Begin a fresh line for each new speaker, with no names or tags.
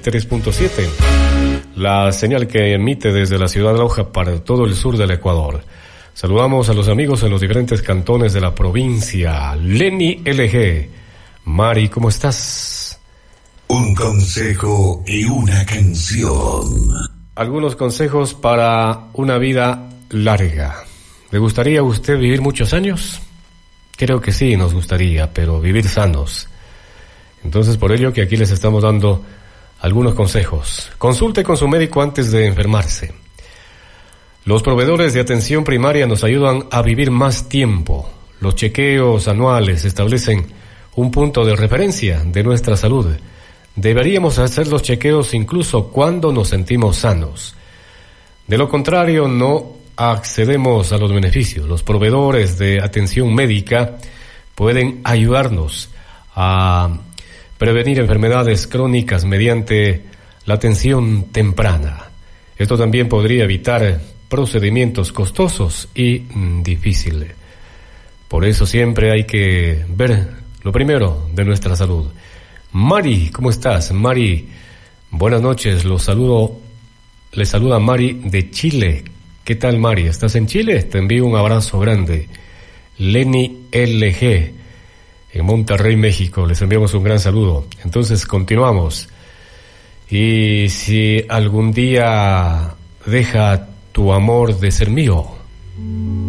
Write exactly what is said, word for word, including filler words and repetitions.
tres punto siete, la señal que emite desde la ciudad de Loja para todo el sur del Ecuador. Saludamos a los amigos en los diferentes cantones de la provincia. Lenny L G. Mari, ¿cómo estás?
Un consejo y una canción.
Algunos consejos para una vida larga. ¿Le gustaría a usted vivir muchos años? Creo que sí, nos gustaría, pero vivir sanos. Entonces, por ello que aquí les estamos dando algunos consejos. Consulte con su médico antes de enfermarse. Los proveedores de atención primaria nos ayudan a vivir más tiempo. Los chequeos anuales establecen un punto de referencia de nuestra salud. Deberíamos hacer los chequeos incluso cuando nos sentimos sanos. De lo contrario, no accedemos a los beneficios. Los proveedores de atención médica pueden ayudarnos a prevenir enfermedades crónicas mediante la atención temprana. Esto también podría evitar procedimientos costosos y mm, difíciles. Por eso siempre hay que ver lo primero de nuestra salud. Mari, ¿cómo estás? Mari, buenas noches, los saludo, les saluda Mari de Chile. ¿Qué tal, Mari? ¿Estás en Chile? Te envío un abrazo grande. Lenny L G, en Monterrey, México, les enviamos un gran saludo. Entonces, continuamos. Y si algún día deja tu amor de ser mío,